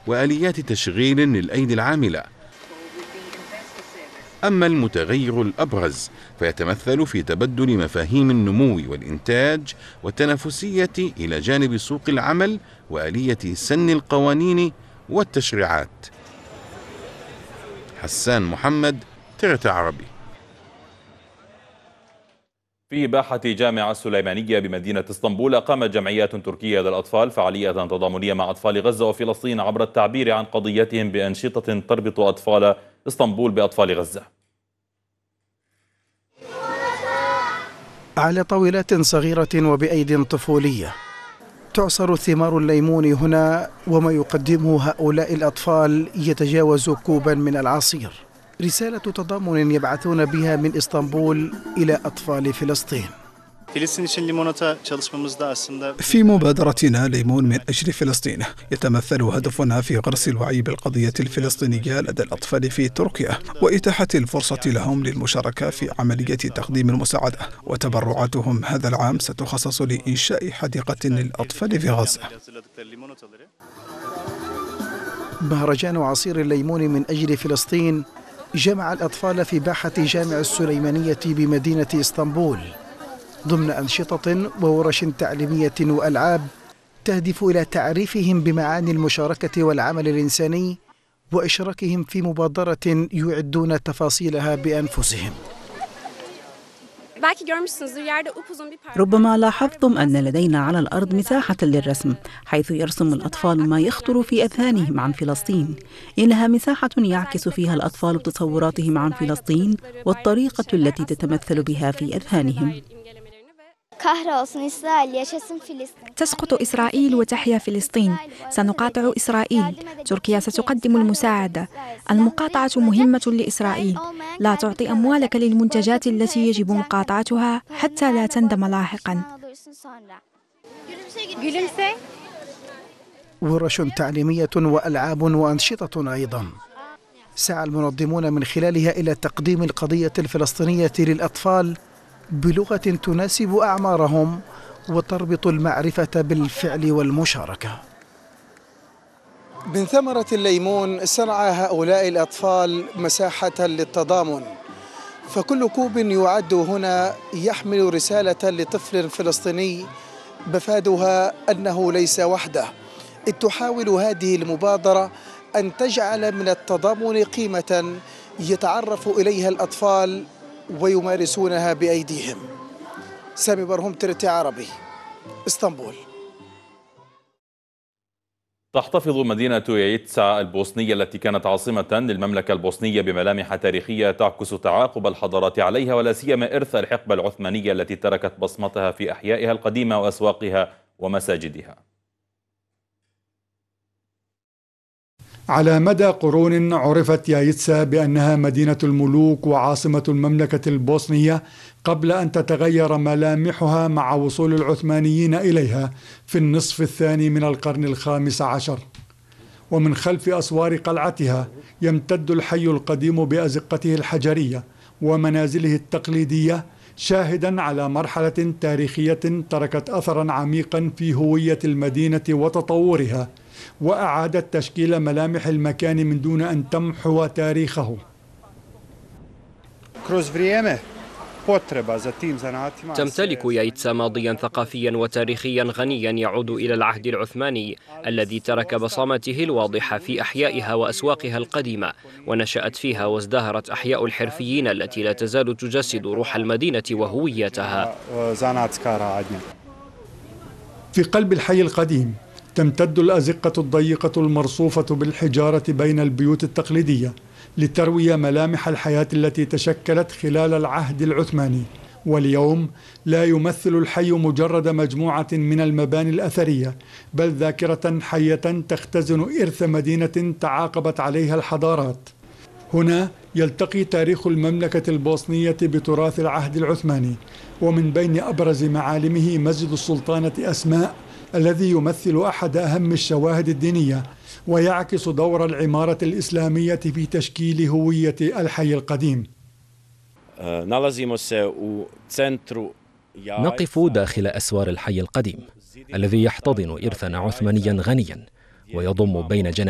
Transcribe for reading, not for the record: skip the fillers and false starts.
وآليات تشغيل للأيدي العاملة. أما المتغير الأبرز فيتمثل في تبدل مفاهيم النمو والإنتاج والتنافسية إلى جانب سوق العمل وآلية سن القوانين والتشريعات. حسان محمد، ترت عربي. في باحة جامعة السليمانية بمدينة اسطنبول أقامت جمعيات تركية للأطفال فعالية تضامنية مع أطفال غزة وفلسطين عبر التعبير عن قضيتهم بأنشطة تربط أطفال اسطنبول بأطفال غزة. على طاولات صغيرة وبأيد طفولية تعصر ثمار الليمون هنا، وما يقدمه هؤلاء الأطفال يتجاوز كوبا من العصير. رسالة تضامن يبعثون بها من اسطنبول إلى أطفال فلسطين. في مبادرتنا ليمون من أجل فلسطين يتمثل هدفنا في غرس الوعي بالقضية الفلسطينية لدى الأطفال في تركيا وإتاحة الفرصة لهم للمشاركة في عملية تقديم المساعدة، وتبرعاتهم هذا العام ستخصص لإنشاء حديقة للأطفال في غزة. مهرجان عصير الليمون من أجل فلسطين جمع الأطفال في باحة جامع السليمانية بمدينة اسطنبول ضمن أنشطة وورش تعليمية وألعاب تهدف إلى تعريفهم بمعاني المشاركة والعمل الإنساني وإشراكهم في مبادرة يعدون تفاصيلها بأنفسهم. ربما لاحظتم أن لدينا على الأرض مساحة للرسم، حيث يرسم الأطفال ما يخطر في أذهانهم عن فلسطين. إنها مساحة يعكس فيها الأطفال تصوراتهم عن فلسطين والطريقة التي تتمثل بها في أذهانهم. تسقط إسرائيل وتحيا فلسطين. سنقاطع إسرائيل. تركيا ستقدم المساعدة. المقاطعة مهمة لإسرائيل. لا تعطي أموالك للمنتجات التي يجب مقاطعتها حتى لا تندم لاحقا. ورش تعليمية وألعاب وأنشطة أيضا سعى المنظمون من خلالها إلى تقديم القضية الفلسطينية للأطفال بلغة تناسب أعمارهم وتربط المعرفة بالفعل والمشاركة. من ثمرة الليمون صنع هؤلاء الأطفال مساحة للتضامن، فكل كوب يعد هنا يحمل رسالة لطفل فلسطيني مفادها أنه ليس وحده. إذ تحاول هذه المبادرة أن تجعل من التضامن قيمة يتعرف إليها الأطفال ويمارسونها بأيديهم. سامي برهم، ترتي عربي، اسطنبول. تحتفظ مدينة يايتسا البوسنية التي كانت عاصمة للمملكة البوسنية بملامح تاريخية تعكس تعاقب الحضارات عليها، ولا سيما إرث الحقبة العثمانية التي تركت بصمتها في أحيائها القديمة وأسواقها ومساجدها. على مدى قرون عرفت يايتسا بأنها مدينة الملوك وعاصمة المملكة البوسنية قبل أن تتغير ملامحها مع وصول العثمانيين إليها في النصف الثاني من القرن ال15. ومن خلف أسوار قلعتها يمتد الحي القديم بأزقته الحجرية ومنازله التقليدية، شاهدا على مرحلة تاريخية تركت أثرا عميقا في هوية المدينة وتطورها، وأعادت تشكيل ملامح المكان من دون أن تمحو تاريخه. تمتلك يايتسا ماضيا ثقافيا وتاريخيا غنيا يعود إلى العهد العثماني الذي ترك بصمته الواضحة في أحيائها وأسواقها القديمة، ونشأت فيها وازدهرت أحياء الحرفيين التي لا تزال تجسد روح المدينة وهويتها. في قلب الحي القديم تمتد الأزقة الضيقة المرصوفة بالحجارة بين البيوت التقليدية لتروي ملامح الحياة التي تشكلت خلال العهد العثماني. واليوم لا يمثل الحي مجرد مجموعة من المباني الأثرية، بل ذاكرة حية تختزن إرث مدينة تعاقبت عليها الحضارات. هنا يلتقي تاريخ المملكة البوسنية بتراث العهد العثماني، ومن بين أبرز معالمه مسجد السلطانة أسماء الذي يمثل أحد أهم الشواهد الدينية ويعكس دور العمارة الإسلامية في تشكيل هوية الحي القديم. نقف داخل أسوار الحي القديم الذي يحتضن إرثا عثمانيا غنيا ويضم بين جناحيه